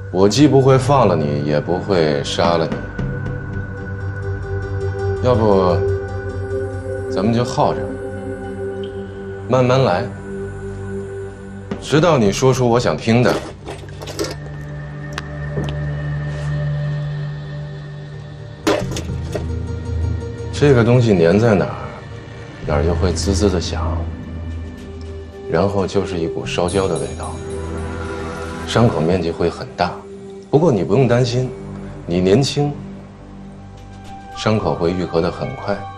我既不会放了你，也不会杀了你。要不，咱们就耗着，慢慢来，直到你说出我想听的。这个东西粘在哪儿，哪儿就会滋滋的响，然后就是一股烧焦的味道。伤口面积会很大，不过你不用担心，你年轻，伤口会愈合得很快。